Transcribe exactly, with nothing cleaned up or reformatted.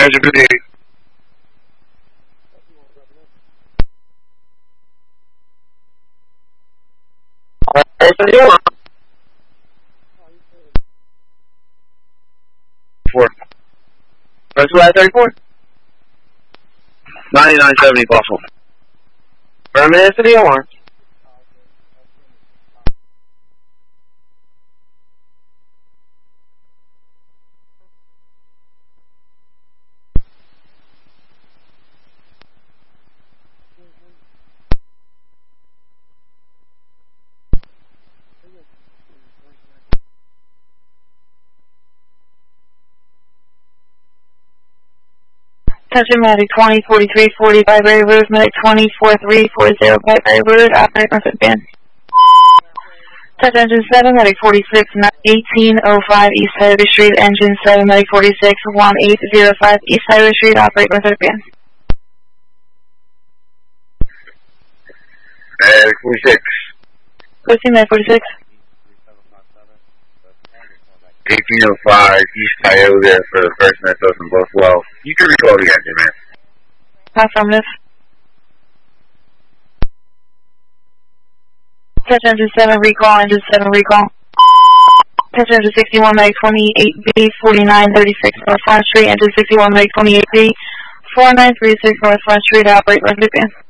Roger, good. Four. First two thirty-four. ninety-nine seventy Buffalo. Permanent city alarm. Attention Medic twenty forty-three forty by Ray Road, Medic twenty forty-three forty by Ray Road, operator concept band. Touch engine seven, Medic forty-six eighteen oh five East Highway Street, engine seven, Medic forty-six eighteen oh five East Highway Street, operator concept band. Medic forty-six. Proceed, Medic forty-six. eighteen oh five East Highway there for the first net on both well. You can recall the engine, man. Affirmative. Touch engine seven, recall, engine seven, recall. Touch engine sixty-one, Medic twenty-eight B, forty-nine thirty-six North Front Street, engine sixty-one, Medic twenty-eight B, forty-nine thirty-six North Front Street, operate record band.